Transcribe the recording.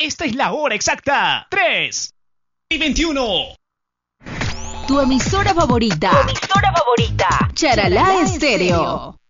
esta es la hora exacta. 3:21. Tu emisora favorita. Charalá Estéreo.